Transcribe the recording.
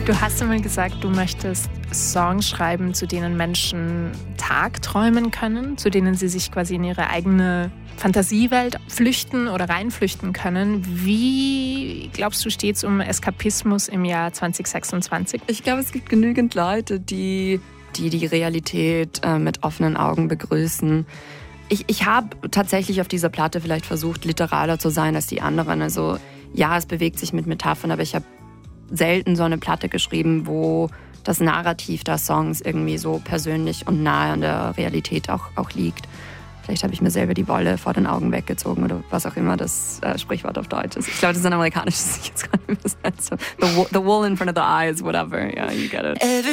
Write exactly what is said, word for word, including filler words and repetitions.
Du hast einmal gesagt, du möchtest Songs schreiben, zu denen Menschen tagträumen können, zu denen sie sich quasi in ihre eigene Fantasiewelt flüchten oder reinflüchten können. Wie, glaubst du, steht es um Eskapismus im Jahr zwanzig sechsundzwanzig? Ich glaube, es gibt genügend Leute, die die, die Realität äh, mit offenen Augen begrüßen. Ich, ich habe tatsächlich auf dieser Platte vielleicht versucht, literaler zu sein als die anderen. Also ja, es bewegt sich mit Metaphern, aber ich habe selten so eine Platte geschrieben, wo das Narrativ der Songs irgendwie so persönlich und nahe an der Realität auch, auch liegt. Vielleicht habe ich mir selber die Wolle vor den Augen weggezogen oder was auch immer das äh, Sprichwort auf Deutsch ist. Ich glaube, das ist ein amerikanisches, ich jetzt gerade übersetze. The, the wool in front of the eyes, whatever. Yeah, you get it.